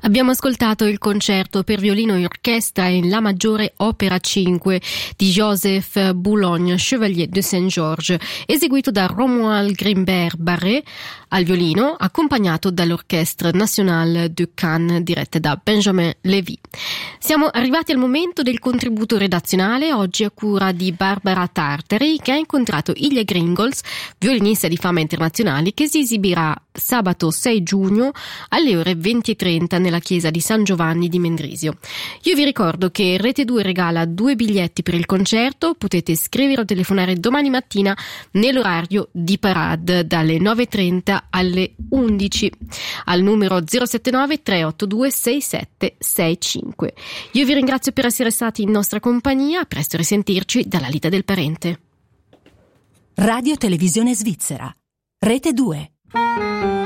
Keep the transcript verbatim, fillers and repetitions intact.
Abbiamo ascoltato il concerto per violino e orchestra in La maggiore opera cinque di Joseph Boulogne, Chevalier de Saint-Georges, eseguito da Romuald Grimbert Barré al violino, accompagnato dall'Orchestre Nationale de Cannes diretta da Benjamin Lévy. Siamo arrivati al momento del contributo redazionale, oggi a cura di Barbara Tartari, che ha incontrato Ilya Gringols, violinista di fama internazionale, che si esibirà sabato sei giugno alle ore venti e trenta nella chiesa di San Giovanni di Mendrisio. Io vi ricordo che Rete due regala due biglietti per il concerto, potete scrivere o telefonare domani mattina nell'orario di parade dalle nove e trenta alle undici al numero zero sette nove tre otto due sei sette sei cinque. Io vi ringrazio per essere stati in nostra compagnia, a presto risentirci dalla Lita del Parente. Radio Televisione Svizzera, Rete due.